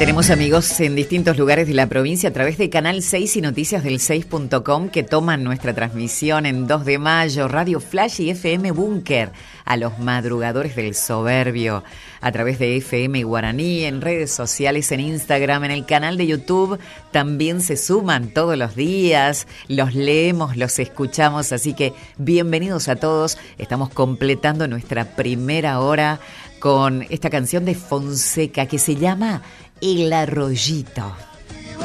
Tenemos amigos en distintos lugares de la provincia a través de Canal 6 y noticiasdel6.com que toman nuestra transmisión en 2 de mayo, Radio Flash y FM Búnker, a los madrugadores del soberbio, a través de FM Guaraní, en redes sociales, en Instagram, en el canal de YouTube, también se suman todos los días, los leemos, los escuchamos, así que bienvenidos a todos. Estamos completando nuestra primera hora con esta canción de Fonseca que se llama El Arroyito.